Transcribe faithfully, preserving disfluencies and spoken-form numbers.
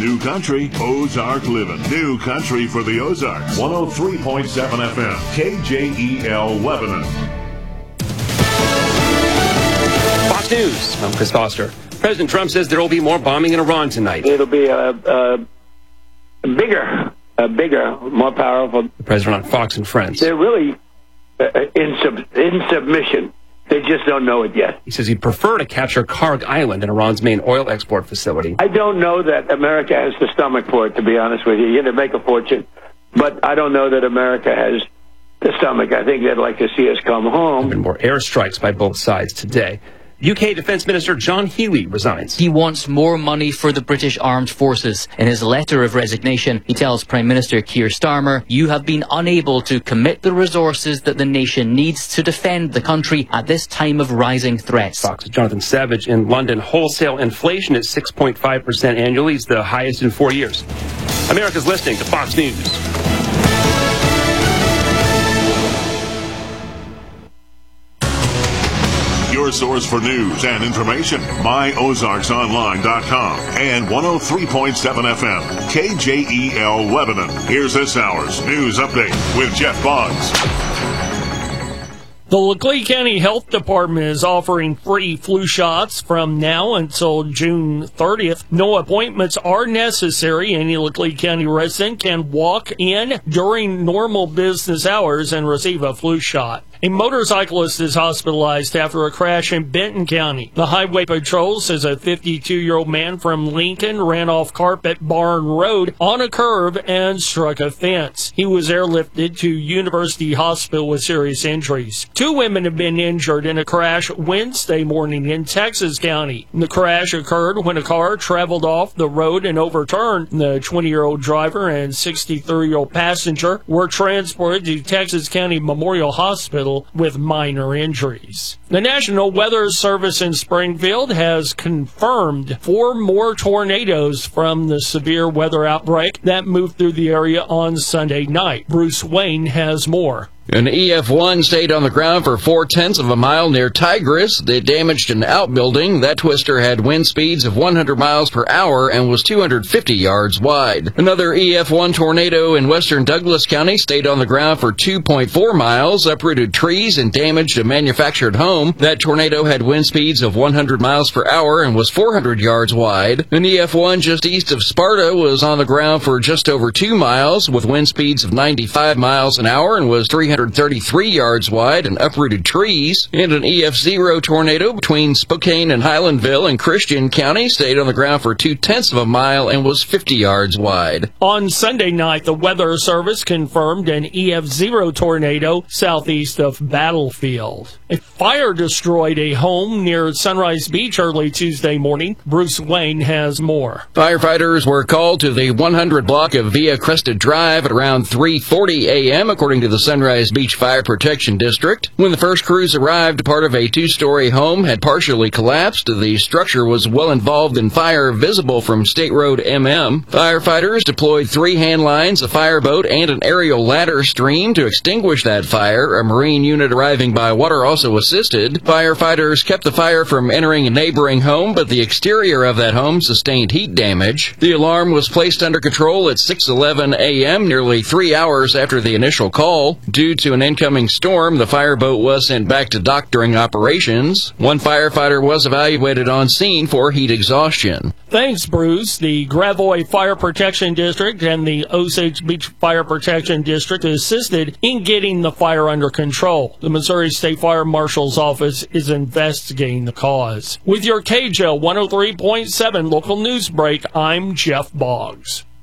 New country, Ozark living. New country for the Ozarks. one oh three point seven F M, K J E L Lebanon. Fox News, I'm Chris Foster. President Trump says there will be more bombing in Iran tonight. It'll be a, a, a bigger, a bigger, more powerful. The president on Fox and Friends. They're really uh, in, sub, in submission. They just don't know it yet. He says he'd prefer to capture Karg Island, in Iran's main oil export facility. I don't know that America has the stomach for it, to be honest with you. You're going to make a fortune. But I don't know that America has the stomach. I think they'd like to see us come home. There have been more airstrikes by both sides today. U K Defence Minister John Healey resigns. He wants more money for the British Armed Forces. In his letter of resignation, he tells Prime Minister Keir Starmer, "You have been unable to commit the resources that the nation needs to defend the country at this time of rising threats." Fox's Jonathan Savage. In London, wholesale inflation is six point five percent annually. It's the highest in four years. America's listening to Fox News. Your source for news and information. my ozarks online dot com and one oh three point seven F M, K J E L Lebanon. Here's this hour's news update with Jeff Boggs. The Laclede County Health Department is offering free flu shots from now until June thirtieth. No appointments are necessary. Any Laclede County resident can walk in during normal business hours and receive a flu shot. A motorcyclist is hospitalized after a crash in Benton County. The Highway Patrol says a fifty-two-year-old man from Lincoln ran off Carpet Barn Road on a curve and struck a fence. He was airlifted to University Hospital with serious injuries. Two women have been injured in a crash Wednesday morning in Texas County. The crash occurred when a car traveled off the road and overturned. The twenty-year-old driver and sixty-three-year-old passenger were transported to Texas County Memorial Hospital with minor injuries. The National Weather Service in Springfield has confirmed four more tornadoes from the severe weather outbreak that moved through the area on Sunday night. Bruce Wayne has more. An E F one stayed on the ground for four-tenths of a mile near Tigris. They damaged an outbuilding. That twister had wind speeds of one hundred miles per hour and was two hundred fifty yards wide. Another E F one tornado in western Douglas County stayed on the ground for two point four miles, uprooted trees, and damaged a manufactured home. That tornado had wind speeds of one hundred miles per hour and was four hundred yards wide. An E F one just east of Sparta was on the ground for just over two miles with wind speeds of ninety-five miles an hour and was three hundred thirty-three yards wide and uprooted trees. And an E F zero tornado between Spokane and Highlandville in Christian County stayed on the ground for two-tenths of a mile and was fifty yards wide. On Sunday night, the Weather Service confirmed an E F zero tornado southeast of Battlefield. A fire destroyed a home near Sunrise Beach early Tuesday morning. Bruce Wayne has more. Firefighters were called to the one hundred block of Via Crested Drive at around three forty a.m., according to the Sunrise Beach Fire Protection District. When the first crews arrived, part of a two-story home had partially collapsed. The structure was well involved in fire, visible from State Road M M. Firefighters deployed three hand lines, a fireboat, and an aerial ladder stream to extinguish that fire. A Marine unit arriving by water also assisted. Firefighters kept the fire from entering a neighboring home, but the exterior of that home sustained heat damage. The alarm was placed under control at six eleven a.m., nearly three hours after the initial call. Due to an incoming storm, the fireboat was sent back to dock during operations. One firefighter was evaluated on scene for heat exhaustion. Thanks, Bruce. The Gravois Fire Protection District and the Osage Beach Fire Protection District assisted in getting the fire under control. The Missouri State Fire Marshal's office is investigating the cause. With your K J O one oh three point seven local news break, I'm Jeff Boggs.